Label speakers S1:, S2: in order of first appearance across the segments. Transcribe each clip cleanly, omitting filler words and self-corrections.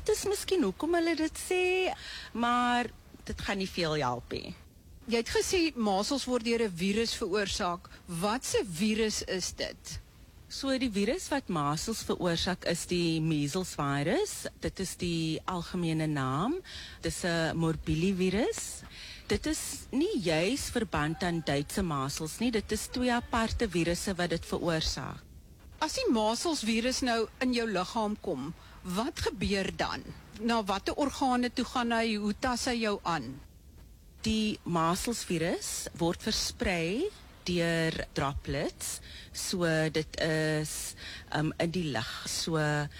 S1: dit is miskien hoekom hulle dit sê, maar dit gaan nie veel help nie.
S2: Jy het gesê masels word deur 'n virus veroorsaak. Wat se virus is dit?
S1: So die virus wat masels veroorsaak is die measles virus. Dit is die algemene naam. Dit is 'n morbillivirus. Dit is nie juis verband aan Duitse masels nie. Dit is twee aparte virusse wat dit veroorsaak.
S2: As die maselsvirus nou in jou liggaam kom, wat gebeur dan? Na watter organe toe gaan hy? Hoe tas hy jou aan?
S1: Die maselsvirus word versprei deur droplets, so dit is in die lug. So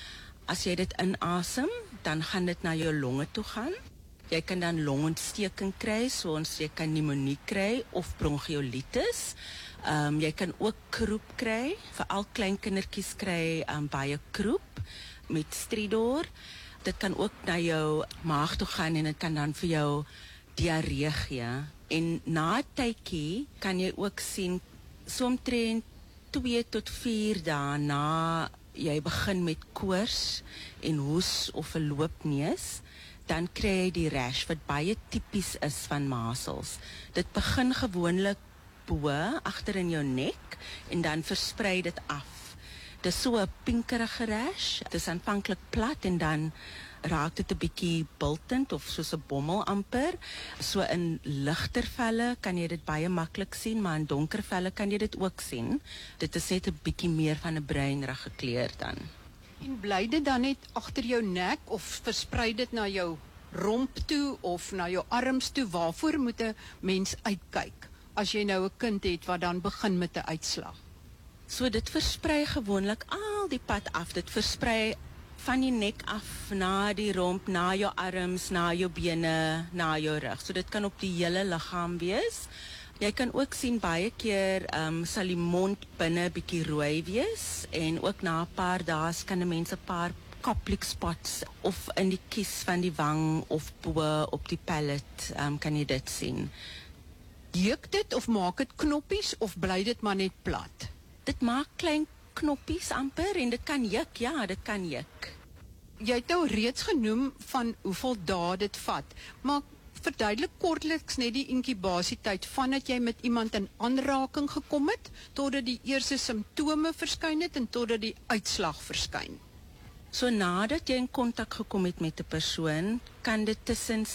S1: as jy dit inasem, dan gaan dit na jou longe toe gaan. Jy kan dan longontsteking kry, soos jy kan pneumonie kry of bronchiolitis. Jy kan ook kroep kry, veral klein kindertjies kry baie kroep met stridor. Dit kan ook na jou maag toe gaan en dit kan dan vir jou diarree gee. En na 'n tydjie kan jy ook sien, so omtrent 2 tot 4 dae na jy begin met koors en hoes of 'n loopneus, dan kry jy die rash wat baie tipies is van masels. Dit begin gewoonlik bo agter in jou nek en dan versprei dit af. Dit is so 'n pinkerige rash. Dit is aanvanklik plat en dan raak dit 'n bietjie bultend of soos 'n bommel amper. So in ligter velle kan jy dit baie maklik sien, maar in donker velle kan jy dit ook sien. Dit is net 'n bietjie meer van 'n bruinrige kleur dan.
S2: En bly dit dan net agter jou nek of versprei dit na jou romp toe of na jou arms toe? Waarvoor moet 'n mens uitkyk as jy nou 'n kind het wat dan begin met 'n uitslag?
S1: So dit versprei gewoonlik al die pad af. Dit versprei van die nek af na die romp, na jou arms, na jou bene, na jou rug. So dit kan op die hele liggaam wees. Jy kan ook sien baie keer sal die mond binne bietjie rooi wees en ook na 'n paar dae kan 'n mens 'n paar koplik spots of in die kies van die wang of bo op die palate kan jy dit sien.
S2: Juk dit of maak dit knoppies of bly dit maar net plat?
S1: Dit maak klein knoppies amper en dit kan juk, ja, dit kan juk.
S2: Jy het nou reeds genoem van hoeveel dae dit vat, maar verduidelik kortliks net die inkubasietyd vandat jy met iemand in aanraking gekom het, totdat die eerste simptome verskyn het en totdat die uitslag verskyn.
S1: So nadat jy in kontak gekom het met 'n persoon, kan dit tussen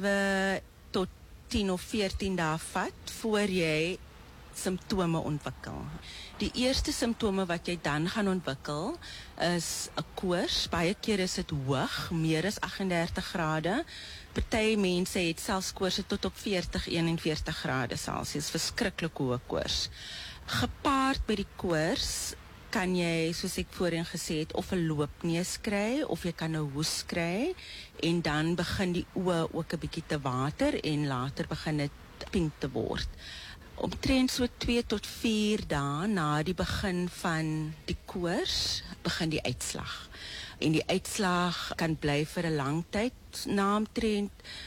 S1: 7 tot 10 of 14 dae vat voor jy simptome ontwikkel. Die eerste simptome wat jy dan gaan ontwikkel is 'n koors. Baie keer is dit hoog, meer as 38 grade. Party mense het selfs koorse tot op 40, 41 grade Celsius, verskriklik hoë koors. Gepaard met die koors kan jy, soos ek voorheen gesê het, of 'n loopneus kry of jy kan 'n hoes kry en dan begin die oë ook 'n bietjie te water en later begin dit pink te word. Omtrent so 2 tot 4 dae na die begin van die koors begin die uitslag. En die uitslag kan bly vir 'n lang tyd. Na omtrent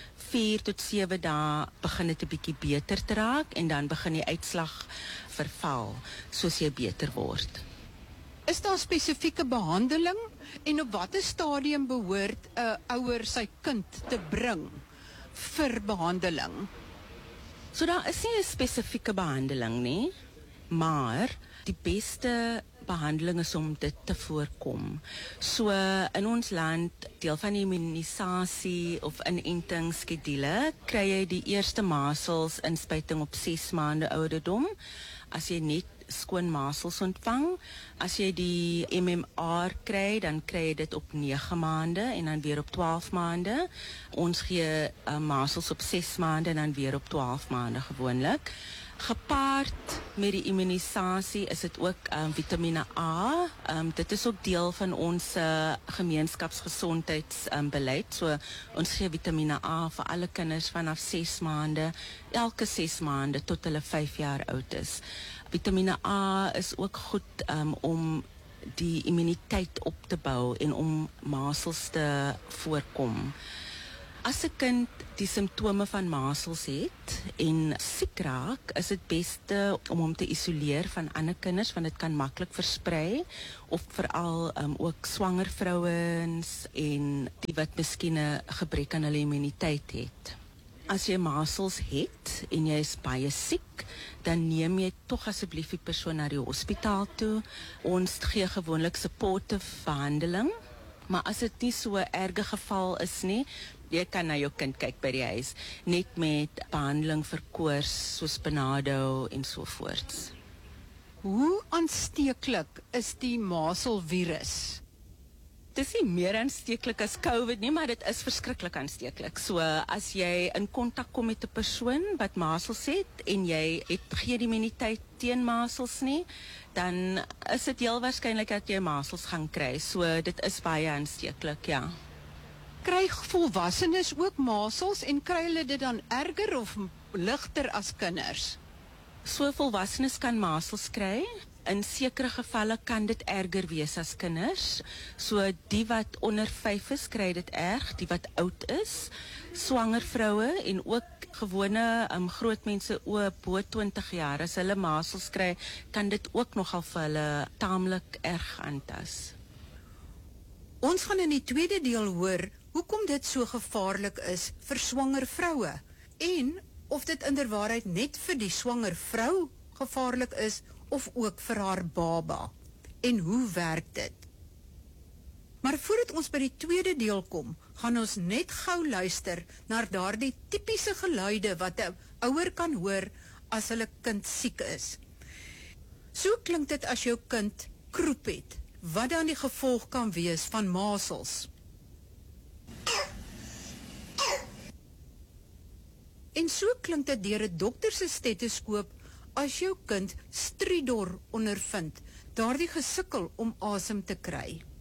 S1: 4 tot 7 dae begin dit 'n bietjie beter te raak en dan begin die uitslag verval soos jy beter word.
S2: Is daar spesifieke behandeling en op watter stadium behoort 'n ouer sy kind te bring vir behandeling?
S1: So daar is nie 'n spesifieke behandeling nie, maar die beste behandeling is om dit te voorkom. So in ons land, deel van die immunisasie of inentingsskedule, kry jy die eerste masels inspuiting op 6 maande ouderdom. As jy net skoon masels ontvang, as jy die MMR kry, dan kry jy dit op 9 maande en dan weer op 12 maande. Ons gee masels op 6 maande en dan weer op 12 maande gewoonlik. Gepaard met die immunisasie is dit ook vitamine A. Dit is ook deel van ons gemeenskapsgesondheidsbeleid. So ons gee vitamine A vir alle kinders vanaf 6 maande, elke 6 maande tot hulle 5 jaar oud is. Vitamine A is ook goed om die immuniteit op te bou en om masels te voorkom. As 'n kind die simptome van masels het en siek raak, is dit beste om hom te isoleer van ander kinders, want dit kan maklik versprei, of veral ook swanger vrouens en die wat miskien 'n gebrek aan hulle immuniteit het. As jy masels het en jy is baie siek, dan neem jy tog asseblief die persoon na die hospitaal toe. Ons gee gewoonlik supportive behandeling, maar as dit nie so 'n erge geval is nie, jy kan na jou kind kyk by die huis, net met behandeling vir koors, soos Panado en so voorts.
S2: Hoe aansteeklik is die maselvirus?
S1: Dit is nie meer aansteeklik as COVID nie, maar dit is verskriklik aansteeklik. So as jy in kontak kom met 'n persoon wat masels het en jy het geen immuniteit teen masels nie, dan is dit heel waarskynlik dat jy masels gaan kry. So dit is baie aansteeklik, ja.
S2: Kry volwassenes ook masels en kry hulle dit dan erger of ligter as kinders?
S1: So volwassenes kan masels kry. In sekere gevalle kan dit erger wees as kinders. So die wat onder 5 is, kry dit erg. Die wat oud is, swanger vroue en ook gewone groot mense bo 20 jaar, as hulle masels kry, kan dit ook nogal vir hulle taamlik erg aantas.
S2: Ons gaan in die tweede deel hoor hoekom dit so gevaarlik is vir swanger vroue en of dit inderwaarheid net vir die swanger vrou gevaarlik is of ook vir haar baba. En hoe werk dit? Maar voordat ons by die tweede deel kom, gaan ons net gou luister na daardie tipiese geluide wat 'n ouer kan hoor as hulle kind siek is. So klink dit as jou kind kroep het, wat dan die gevolg kan wees van masels. En so klink dit deur 'n dokter se stetoskoop as jou kind stridor ondervind, daardie gesukkel om asem te kry.